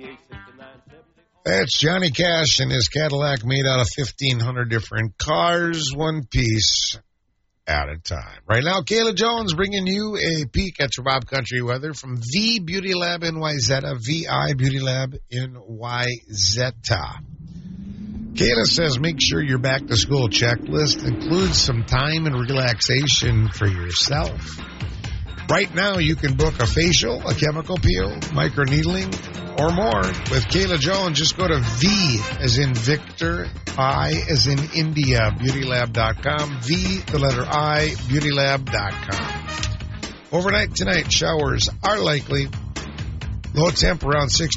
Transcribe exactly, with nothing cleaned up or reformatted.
That's Johnny Cash and his Cadillac made out of fifteen hundred different cars, one piece at a time. Right now, Kayla Jones bringing you a peek at your Bob Country weather from V Beauty Lab in Wayzata, V I Beauty Lab in Wayzata. Kayla says make sure your back-to-school checklist includes some time and relaxation for yourself. Right now, you can book a facial, a chemical peel, microneedling, or more with Kayla Jones. Just go to V as in Victor, I as in India, beautylab dot com, V, the letter I, beautylab dot com. Overnight tonight, showers are likely. Low temp around six.